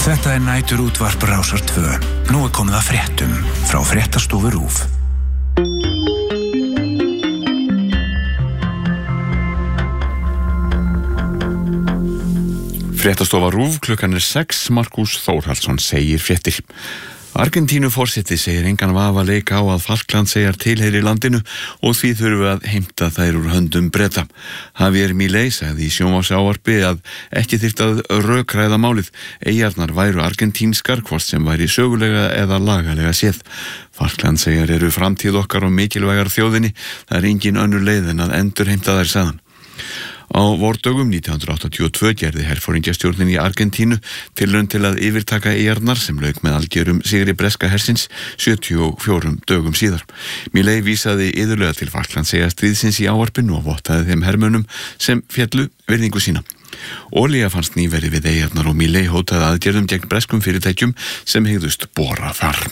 Þetta nætur útvarp Rásar 2. Nú komið að fréttum frá Fréttastofu RÚV. Fréttastofa RÚV, klukkan 6, Markús Þórhallsson segir fréttir. Argentínuforseti segir engan vafa leika á að Falklandseyjar tilheyri landinu og því þurfi að heimta þær úr höndum Breta. Javier Milei sagði í sjónvarpsávarpi að ekki þyrfti að rökræða málið. Eyjarnar væru argentínskar, hvort sem væri sögulega eða lagalega séð. Falklandseyjar eru framtíð okkar og mikilvægar þjóðinni. Það er engin önnur leið en að endurheimta þær, sagði hann. Á vordögum 1982 gerði herforingjastjórnin í Argentínu tilraun til að yfirtaka eyjarnar sem lauk með algjörum sigri breska hersins 74 dögum síðar. Milei vísaði iðulega til Falklandseyjastríðsins í ávarpinu og vottaði þeim hermönnum sem féllu virðingu sína. Olía fannst nýverið við eyjarnar og Milei hótaði aðgerðum gegn breskum fyrirtækjum sem hygðust bora þar.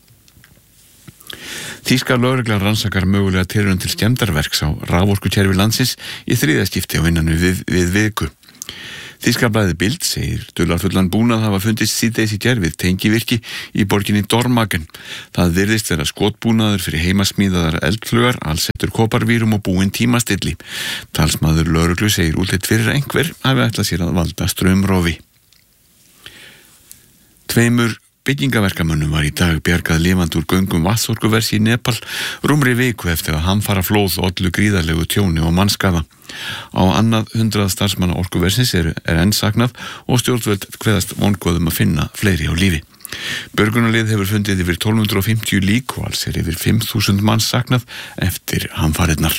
Þýska lögreglan rannsakar mögulega tilraun til skemmdarverks á raforkukerfi landsins í þriðja skipti á innan við viku. Þýska blaðið Bild segir dularfullan búnað hafa fundist síðdegis í gær við tengivirki í borginni Dormagen. Það virðist vera skotbúnaður fyrir heimasmíðaðar eldflugar, allsettur koparvírum og búin tímastilli. Talsmaður lögreglu segir útlit fyrir einhver hafi ætlað sér að valda straumrofi. 2 byggingaverkamönnum var í dag bjargað lifandi úr göngum vatnsorkuvers í Nepal rúmri viku eftir að hamfaraflóð ollu gríðarlegu tjóni og mannskaða. Á annað 100 starfsmanna orkuversins er enn saknað og stjórnvöld kveðast vongóðum að finna fleiri á lífi. Björgunarlið hefur fundið yfir 1250 lík og alls yfir 5.000 manns saknað eftir hamfarirnar.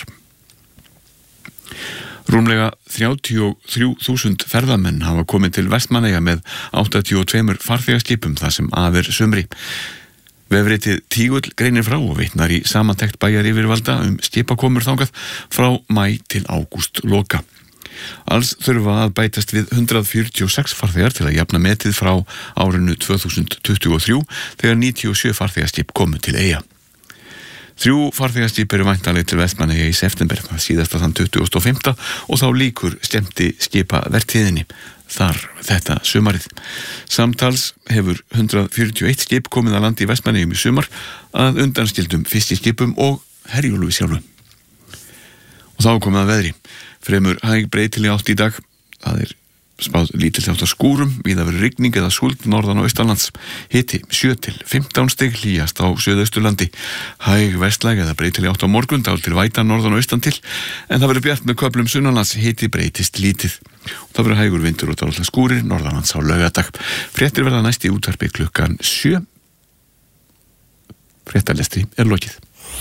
Rúmlega 33.000 ferðamenn hafa komið til Vestmannaeyja með 82 farþegaskipum þar sem af sumri. Vefritið Tígull greinir frá og vitnar í samantekt bæjaryfirvalda skipakomur þangað frá maí til ágústloka. Alls þurfa að bætast við 146 farþegar til að jafna metið frá árinu 2023 þegar 97 farþegaskip komu til eyja. 3 farþegaskip eru væntanleg til Vestmannaeyja í september, síðasta þann 25. og þá lýkur skemmti skipavertíðinni þar þetta sumarið. Samtals hefur 141 skip komið að landi í Vestmannaeyjum í sumar að undanskildum fiskiskipum og Herjólfi sjálfu. Og þá komið að veðri. Fremur hæg breytileg átt í dag. Það spáð lítill átt að skúrum, víða verið rigning eða súld norðan og austanlands. Hiti 7 til 15 stig, hlýjast á suðausturlandi. Hæg vestlæg eða breytileg átt á morgun, dálítil væta norðan og austan til, en það verður bjart með köflum sunnanlands, hiti breytist lítið. Og það verður hægur vindur og dálítið skúrir norðanlands á laugardag. Fréttir verða næst í útvarpi klukkan 7. Fréttalestri lokið.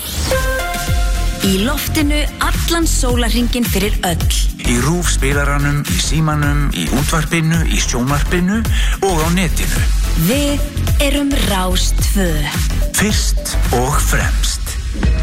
Í loftinu allan sólarhringinn fyrir öll. Í RÚV spilaranum, í símanum, í útvarpinu, í sjónvarpinu og á netinu. Við erum Rás 2. Fyrst og fremst.